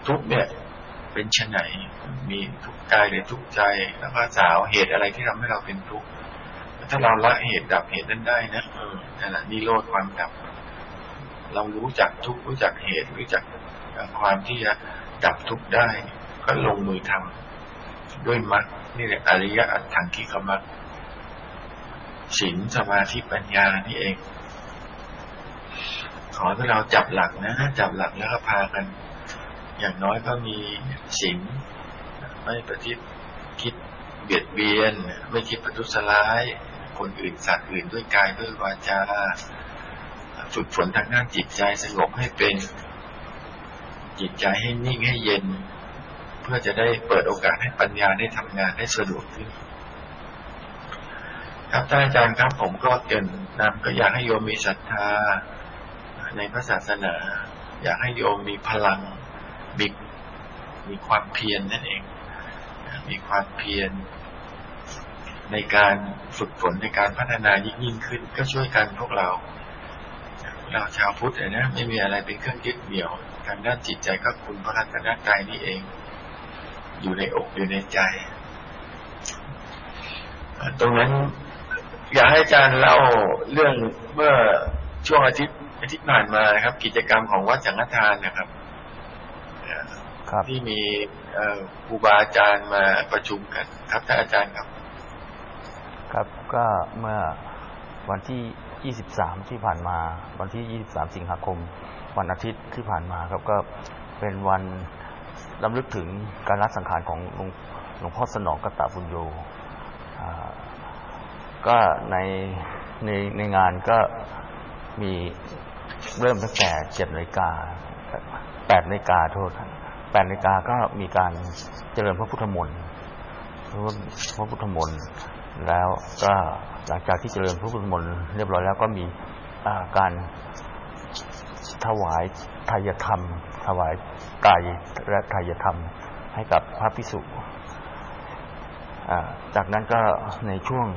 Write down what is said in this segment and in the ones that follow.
ทุกข์เนี่ยเป็นไฉนมีทุกข์กายหรือทุกข์ใจแล้วก็สาวเหตุอะไรที่ทำให้เราเป็นทุกข์ถ้าเราละเหตุดับเหตุนั้นได้นะนั่นแหละนิโรธความดับเรารู้จักทุกข์รู้จักเหตุรู้จักความที่จะดับทุกข์ได้ก็ลงมือทำด้วยมรรคนี่แหละอริยอัตถังคิกมรรคศีลสมาธิปัญญานี่เองขอให้เราจับหลักนะจับหลักแล้วก็พากันอย่างน้อยก็มีศีลไม่ประพฤติคิดเบียดเบียนไม่คิดประทุษร้ายคนอื่นสัตว์อื่นด้วยกายด้วยวาจาฝึกฝนทางด้านจิตใจสงบให้เป็นจิตใจให้นิ่งให้เย็นเพื่อจะได้เปิดโอกาสให้ปัญญาได้ทำงานได้สะดวกขึ้นครับท่านอาจารย์ครับผมก็เกินนำก็อยากให้โยมมีศรัทธาในพระศาสนาอยากให้โยมมีพลังมีความเพียรนั่นเองมีความเพียรในการฝึกฝนในการพัฒนายิ่งขึ้นก็ช่วยกันพวกเราชาวพุทธนะไม่มีอะไรเป็นเครื่องยึดเหนี่ยวทางด้านจิตใจก็คุณพระรัตนตรัยนี่เองอยู่ในอกอยู่ในใจตรงนั้นอยากให้อาจารย์เล่าเรื่องเมื่อช่วงอาทิตย์ผ่านมานะครับกิจกรรมของวัดสังฆทานนะครับที่มีครูบาอาจารย์มาประชุมกันครับท่านอาจารย์ครับครับก็เมื่อวันที่23ที่ผ่านมาวันที่23สิงหาคมวันอาทิตย์ที่ผ่านมาครับก็เป็นวันรำลึกถึงการละสังขารของหลวงพ่อสนองกตปุญโญก็ในงานก็มีเริ่มตั้งแต่7 นาฬิกา8 นาฬิกาโทษ8 นาฬิกาก็มีการเจริญพระพุทธมนต์แล้วก็หลังจากที่เจริญพระพุทธมนต์เรียบร้อยแล้วก็มีการถวายทายธรรมถวายกายและทายธรรมให้กับพระภิกษุจากนั้นก็ในช่วง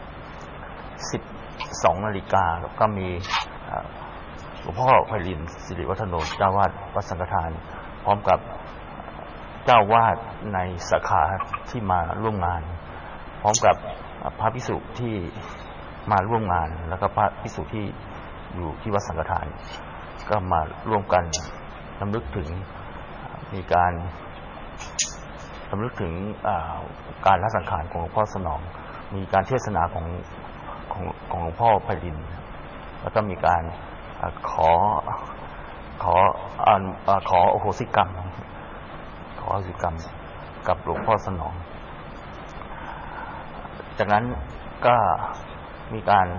12 นาฬิกาก็มีหลวงพ่อไพลินสิริวัฒโนเจ้าวาดวัดสังฆทานพร้อมกับเจ้าวาดในสาขาที่มาร่วมงานพร้อมกับพระภิกษุที่มาร่วมงานแล้วก็พระภิกษุที่อยู่ที่วัดสังฆทานก็มาร่วมกันรำลึกถึงมีการรำลึกถึงการละสังขารของหลวงพ่อสนองมีการเทศนาของหลวงพ่อไพลินแล้วก็มีการขออโหสิกรรมกับหลวงพ่อสนองจากนั้นก็มีการ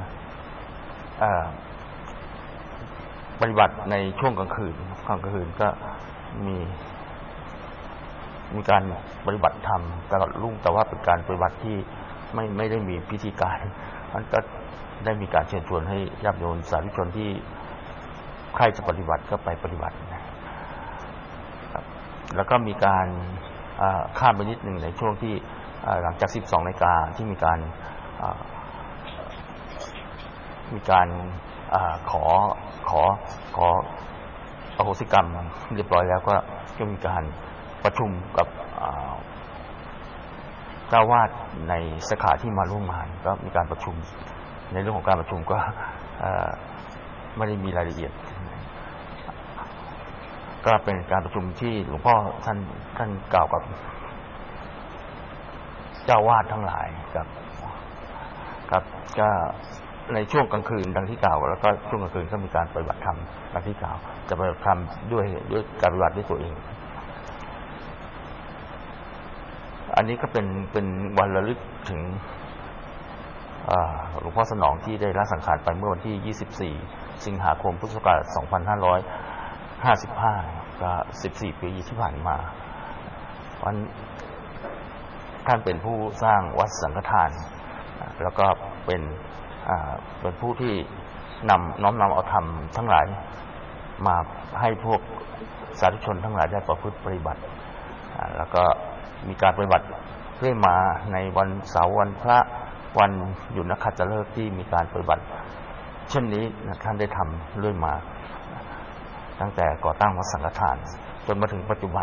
ปฏิบัติในช่วงกลางคืนก็มีการปฏิบัติธรรมตลอดรุ่งแต่ว่าเป็นการปฏิบัติที่ไม่ได้มีพิธีการมันก็ได้มีการเชิญชวนให้ญาติโยมสาธุชนที่ใครจะปฏิบัติก็ไปปฏิบัติแล้วก็มีการข้ามไปนิดหนึ่งในช่วงที่หลังจาก12 นาฬิกาที่มีการขออโหสิกรรมเรียบร้อยแล้วก็มีการประชุมกับเจ้าวาดในสาขาที่มาร่วมงานก็มีการประชุมในเรื่องของการประชุมก็ไม่ได้มีรายละเอียดก็เป็นการประชุมที่หลวงพ่อท่านกล่าวกับเจ้าวาดทั้งหลายครับก็ในช่วงกลางคืนดังที่กล่าวแล้วก็ช่วงกลางคืนก็มีการปฏิบัติธรรมดังที่กล่าวจะปฏิบัติธรรมด้วยการปฏิบัติด้วยตัวเองอันนี้ก็เป็นวันระลึกถึงหลวงพ่อสนองที่ได้ละสังขารไปเมื่อวันที่24 สิงหาคมพุทธศักราช 2555 ก็14 ปีที่ผ่านมาท่านเป็นผู้สร้างวัดสังฆทานแล้วก็เป็นผู้ที่น้อมนำเอาธรรมทั้งหลายมาให้พวกสาธุชนทั้งหลายได้ประพฤติปฏิบัติแล้วก็มีการปฏิบัติเรื่อยมาในวันเสาร์วันพระวันหยุดนักขัตฤกษ์ที่มีการปฏิบัติเช่นนี้ท่านได้ทำเรื่อยมาตั้งแต่ก่อตั้งวัดสังฆทานจนมาถึงปัจจุบัน